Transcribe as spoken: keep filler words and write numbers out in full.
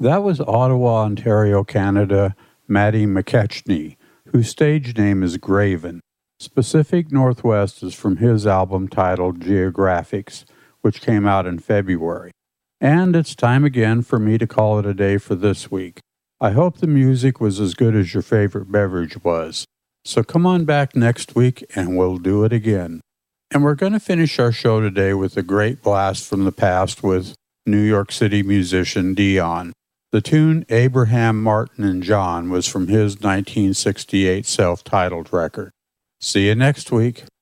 That was Ottawa, Ontario, Canada, Matty McKechnie, whose stage name is Graven. Pacific Northwest is from his album titled Geographics, which came out in February. And it's time again for me to call it a day for this week. I hope the music was as good as your favorite beverage was. So come on back next week and we'll do it again. And we're going to finish our show today with a great blast from the past with New York City musician Dion. The tune Abraham, Martin, and John was from his nineteen sixty-eight self-titled record. See you next week.